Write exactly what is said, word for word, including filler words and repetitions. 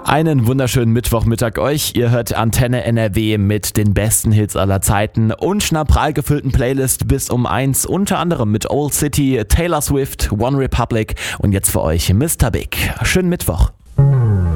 Einen wunderschönen Mittwochmittag euch. Ihr hört Antenne N R W mit den besten Hits aller Zeiten und einer prall gefüllten Playlist bis um eins, unter anderem mit Old City, Taylor Swift, One Republic und jetzt für euch Mister Big. Schönen Mittwoch.